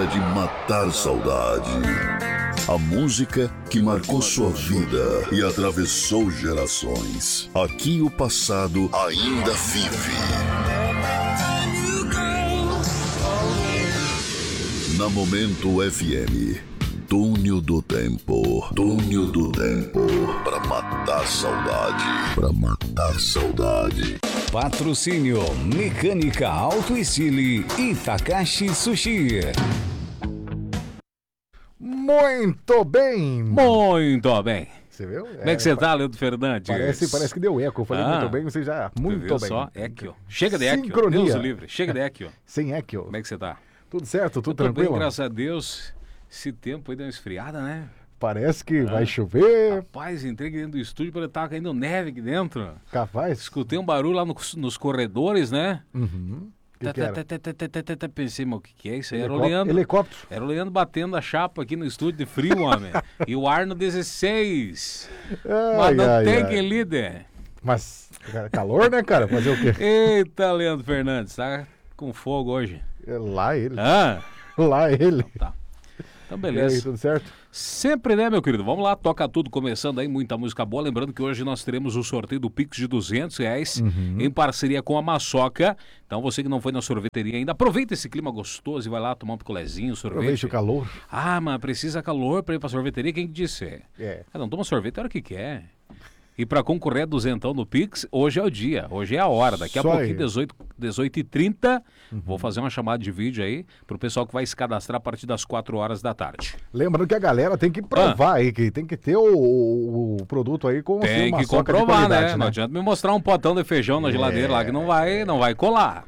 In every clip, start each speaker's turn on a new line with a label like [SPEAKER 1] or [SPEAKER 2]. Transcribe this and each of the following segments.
[SPEAKER 1] de matar saudade. A música que marcou sua vida e atravessou gerações. Aqui o passado ainda vive. Na Momento FM, Túnel do Tempo. Túnel do Tempo. Pra matar saudade. Pra matar saudade.
[SPEAKER 2] Patrocínio Mecânica Auto Estile e Takashi Sushi.
[SPEAKER 3] Muito bem!
[SPEAKER 2] Muito bem.
[SPEAKER 3] Você viu?
[SPEAKER 2] Como é que você tá, Leandro Fernandes?
[SPEAKER 3] Parece que deu eco. Eu falei muito bem, você já... Muito
[SPEAKER 2] viu
[SPEAKER 3] bem.
[SPEAKER 2] Só? Equio. Chega de equio.
[SPEAKER 3] Sincronia.
[SPEAKER 2] Deus o livre. Chega de equio.
[SPEAKER 3] Sem eco.
[SPEAKER 2] Como é que você tá?
[SPEAKER 3] Tudo certo? Tudo
[SPEAKER 2] Eu tô
[SPEAKER 3] tranquilo?
[SPEAKER 2] bem, graças a Deus. Esse tempo aí deu uma esfriada, né?
[SPEAKER 3] Parece que vai chover.
[SPEAKER 2] Rapaz, entrei aqui dentro do estúdio para estar caindo neve aqui dentro.
[SPEAKER 3] Capaz?
[SPEAKER 2] Escutei um barulho lá nos corredores, né?
[SPEAKER 3] Uhum. Que era?
[SPEAKER 2] Pensei, mas o que é isso aí? Era o Leandro.
[SPEAKER 3] Helicóptero.
[SPEAKER 2] Era o Leandro batendo a chapa aqui no estúdio de frio, homem. E o ar no 16. Mas não tem que líder.
[SPEAKER 3] Mas calor, né, cara? Fazer o quê?
[SPEAKER 2] Eita, Leandro Fernandes, tá com fogo hoje.
[SPEAKER 3] É lá ele.
[SPEAKER 2] Ah,
[SPEAKER 3] Lá ele.
[SPEAKER 2] tá. Então,
[SPEAKER 3] E
[SPEAKER 2] beleza.
[SPEAKER 3] aí, tudo certo?
[SPEAKER 2] Sempre, né, meu querido? Vamos lá, toca tudo, começando aí, muita música boa. Lembrando que hoje nós teremos o sorteio do Pix de R$200 em parceria com a Maçoca. Então, você que não foi na sorveteria ainda, aproveita esse clima gostoso e vai lá tomar um picolézinho, sorvete.
[SPEAKER 3] Aproveite o calor.
[SPEAKER 2] Ah, mas precisa calor para ir pra sorveteria? Quem que disse?
[SPEAKER 3] É.
[SPEAKER 2] Ah, não, toma sorvete a hora que quer. E para concorrer a duzentão no Pix, hoje é o dia, hoje é a hora. Daqui a
[SPEAKER 3] Só
[SPEAKER 2] pouquinho,
[SPEAKER 3] aí.
[SPEAKER 2] 18h30, vou fazer uma chamada de vídeo aí pro pessoal que vai se cadastrar a partir das 4 horas da tarde.
[SPEAKER 3] Lembrando que a galera tem que provar aí, que tem que ter o produto aí com
[SPEAKER 2] Tem
[SPEAKER 3] uma
[SPEAKER 2] que
[SPEAKER 3] soca de
[SPEAKER 2] comprovar,
[SPEAKER 3] qualidade,
[SPEAKER 2] né? Não adianta me mostrar um potão de feijão na geladeira lá que não vai colar.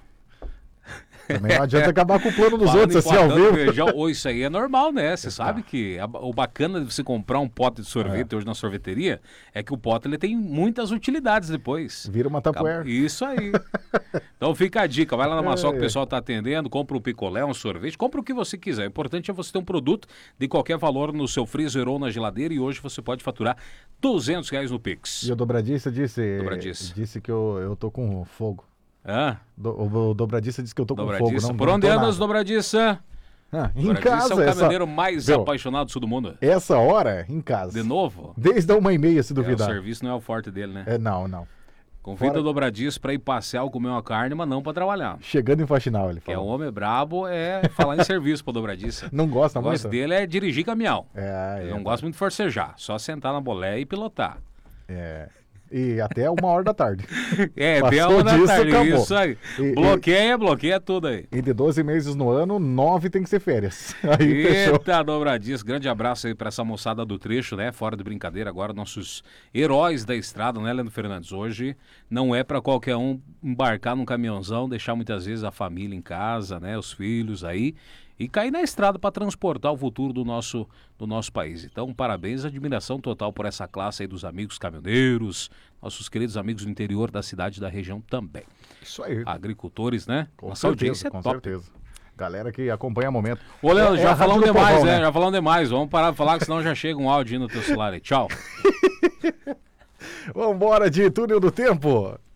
[SPEAKER 3] Também não adianta acabar com o plano dos
[SPEAKER 2] Falando
[SPEAKER 3] outros
[SPEAKER 2] em
[SPEAKER 3] assim ao
[SPEAKER 2] potão de
[SPEAKER 3] vivo.
[SPEAKER 2] feijão, ou isso aí é normal, né? Você sabe que o bacana de você comprar um pote de sorvete hoje na sorveteria é que o pote ele tem muitas utilidades depois.
[SPEAKER 3] Vira uma Tupperware.
[SPEAKER 2] Isso aí. Então fica a dica, vai lá na Maçoca, o pessoal tá atendendo, compra um picolé, um sorvete, compra o que você quiser. O importante é você ter um produto de qualquer valor no seu freezer ou na geladeira e hoje você pode faturar R$200 no Pix.
[SPEAKER 3] E o Dobradiça disse que eu tô com fogo.
[SPEAKER 2] Hã?
[SPEAKER 3] O Dobradiça disse que eu tô com fogo.
[SPEAKER 2] Dobradiça.
[SPEAKER 3] Não,
[SPEAKER 2] Por
[SPEAKER 3] não
[SPEAKER 2] onde
[SPEAKER 3] tô
[SPEAKER 2] andas,
[SPEAKER 3] nada.
[SPEAKER 2] Dobradiça?
[SPEAKER 3] Em
[SPEAKER 2] Dobradiça
[SPEAKER 3] casa,
[SPEAKER 2] é o caminhoneiro mais
[SPEAKER 3] Viu?
[SPEAKER 2] apaixonado do sul do mundo.
[SPEAKER 3] Essa hora, em casa.
[SPEAKER 2] De novo?
[SPEAKER 3] Desde a 1h30, se
[SPEAKER 2] O
[SPEAKER 3] duvidar.
[SPEAKER 2] serviço não é o forte dele, né?
[SPEAKER 3] Não.
[SPEAKER 2] Convida
[SPEAKER 3] Fora-
[SPEAKER 2] o Dobradiço pra ir passear ou comer uma carne, mas não pra trabalhar.
[SPEAKER 3] Chegando em Faxinal, ele
[SPEAKER 2] Que é
[SPEAKER 3] falou.
[SPEAKER 2] o homem brabo, é falar em serviço pro Dobradiça.
[SPEAKER 3] Não gosta
[SPEAKER 2] O
[SPEAKER 3] muito?
[SPEAKER 2] negócio dele é dirigir caminhão.
[SPEAKER 3] É.
[SPEAKER 2] Não gosta muito de forcejar, só sentar na boleia e pilotar.
[SPEAKER 3] É. E até 1h da tarde.
[SPEAKER 2] É,
[SPEAKER 3] Passou
[SPEAKER 2] tem uma da
[SPEAKER 3] disso,
[SPEAKER 2] tarde,
[SPEAKER 3] acabou.
[SPEAKER 2] isso aí. Bloqueia tudo aí.
[SPEAKER 3] E de 12 meses no ano, 9 tem que ser férias. Aí fechou.
[SPEAKER 2] Eita, Dobradiço, grande abraço aí pra essa moçada do trecho, né? Fora de brincadeira, agora nossos heróis da estrada, né, Leandro Fernandes? Hoje não é pra qualquer um embarcar num caminhãozão, deixar muitas vezes a família em casa, né? Os filhos aí. E cair na estrada para transportar o futuro do nosso país. Então, parabéns, admiração total por essa classe aí dos amigos caminhoneiros, nossos queridos amigos do interior da cidade e da região também.
[SPEAKER 3] Isso aí.
[SPEAKER 2] Agricultores, né?
[SPEAKER 3] Com
[SPEAKER 2] Nossa audiência é
[SPEAKER 3] com
[SPEAKER 2] top.
[SPEAKER 3] certeza. Galera que acompanha o momento.
[SPEAKER 2] Ô, Leandro,
[SPEAKER 3] É
[SPEAKER 2] já
[SPEAKER 3] a
[SPEAKER 2] falamos
[SPEAKER 3] Rádio do
[SPEAKER 2] demais,
[SPEAKER 3] Povão,
[SPEAKER 2] né?
[SPEAKER 3] né?
[SPEAKER 2] Já falamos demais. Vamos parar de falar, que senão já chega um áudio aí no teu celular aí. Tchau.
[SPEAKER 3] Vambora de Túnel do Tempo.